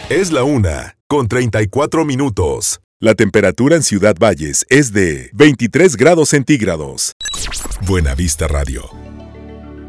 Es la 1:34. La temperatura en Ciudad Valles es de 23 grados centígrados. Buena Vista Radio.